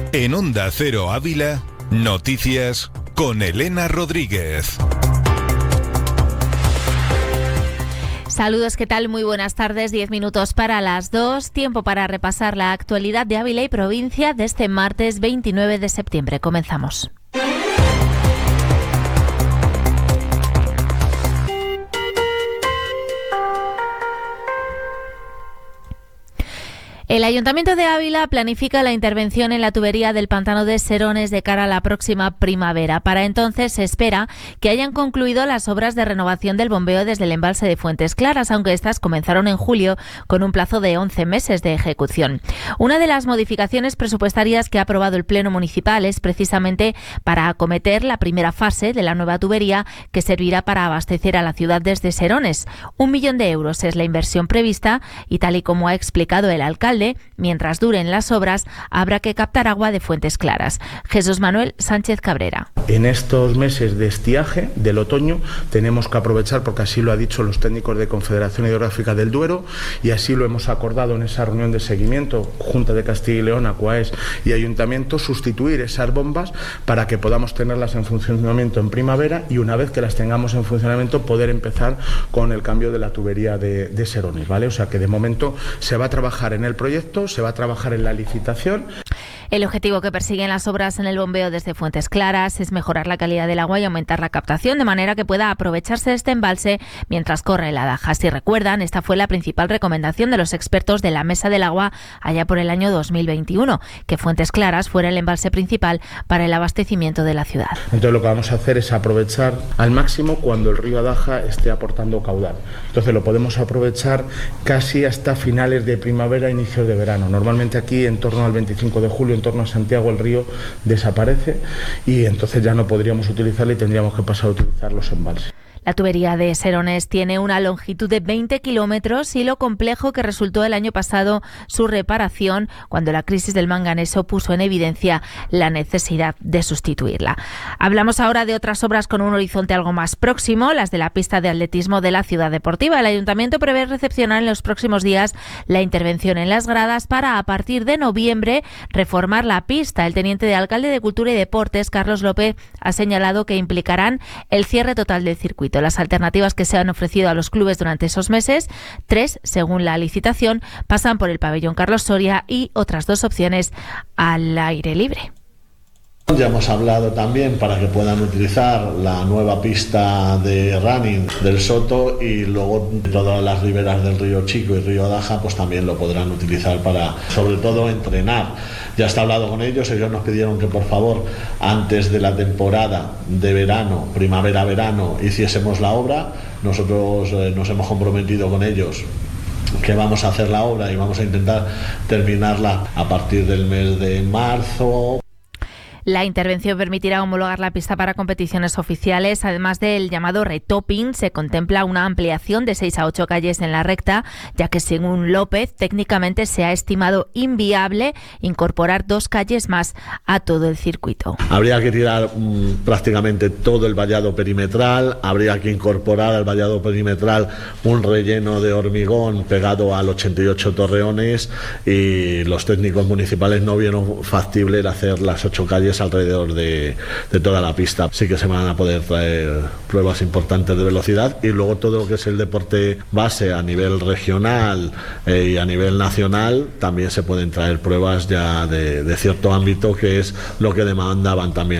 En Onda Cero Ávila, noticias con Elena Rodríguez. Saludos, ¿qué tal? Muy buenas tardes, 10 minutos para las 2, tiempo para repasar la actualidad de Ávila y provincia de este martes 29 de septiembre. Comenzamos. El Ayuntamiento de Ávila planifica la intervención en la tubería del pantano de Serones de cara a la próxima primavera. Para entonces se espera que hayan concluido las obras de renovación del bombeo desde el embalse de Fuentes Claras, aunque estas comenzaron en julio con un plazo de 11 meses de ejecución. Una de las modificaciones presupuestarias que ha aprobado el Pleno Municipal es precisamente para acometer la primera fase de la nueva tubería que servirá para abastecer a la ciudad desde Serones. 1 millón de euros es la inversión prevista y, tal y como ha explicado el alcalde, mientras duren las obras, habrá que captar agua de Fuentes Claras. Jesús Manuel Sánchez Cabrera. En estos meses de estiaje del otoño tenemos que aprovechar, porque así lo ha dicho los técnicos de Confederación Hidrográfica del Duero y así lo hemos acordado en esa reunión de seguimiento, Junta de Castilla y León, Aquaes y Ayuntamiento, sustituir esas bombas para que podamos tenerlas en funcionamiento en primavera y una vez que las tengamos en funcionamiento poder empezar con el cambio de la tubería de Serones, ¿vale? O sea que de momento se va a trabajar en el proyecto, se va a trabajar en la licitación. El objetivo que persiguen las obras en el bombeo desde Fuentes Claras es mejorar la calidad del agua y aumentar la captación de manera que pueda aprovecharse este embalse mientras corre la Daja. Si recuerdan, esta fue la principal recomendación de los expertos de la Mesa del Agua allá por el año 2021, que Fuentes Claras fuera el embalse principal para el abastecimiento de la ciudad. Entonces lo que vamos a hacer es aprovechar al máximo cuando el río Daja esté aportando caudal. Entonces lo podemos aprovechar casi hasta finales de primavera, inicios de verano. Normalmente aquí en torno al 25 de julio, en torno a Santiago, el río desaparece y entonces ya no podríamos utilizarlo y tendríamos que pasar a utilizar los embalses. La tubería de Serones tiene una longitud de 20 kilómetros y lo complejo que resultó el año pasado su reparación cuando la crisis del manganeso puso en evidencia la necesidad de sustituirla. Hablamos ahora de otras obras con un horizonte algo más próximo, las de la pista de atletismo de la Ciudad Deportiva. El Ayuntamiento prevé recepcionar en los próximos días la intervención en las gradas para, a partir de noviembre, reformar la pista. El teniente de alcalde de Cultura y Deportes, Carlos López, ha señalado que implicarán el cierre total del circuito. Las alternativas que se han ofrecido a los clubes durante esos meses, 3, según la licitación, pasan por el pabellón Carlos Soria y otras 2 opciones al aire libre. Ya hemos hablado también para que puedan utilizar la nueva pista de running del Soto y luego todas las riberas del río Chico y río Daja pues también lo podrán utilizar para sobre todo entrenar. Ya está hablado con ellos nos pidieron que por favor antes de la temporada de verano, primavera-verano, hiciésemos la obra. Nosotros nos hemos comprometido con ellos que vamos a hacer la obra y vamos a intentar terminarla a partir del mes de marzo. La intervención permitirá homologar la pista para competiciones oficiales. Además del llamado retopping, se contempla una ampliación de 6 a 8 calles en la recta, ya que según López, técnicamente se ha estimado inviable incorporar 2 calles más a todo el circuito. Habría que tirar prácticamente todo el vallado perimetral, habría que incorporar al vallado perimetral un relleno de hormigón pegado al 88 Torreones y los técnicos municipales no vieron factible el hacer las 8 calles alrededor de toda la pista. Sí que se van a poder traer pruebas importantes de velocidad y luego todo lo que es el deporte base a nivel regional y a nivel nacional también se pueden traer pruebas ya de cierto ámbito que es lo que demandaban también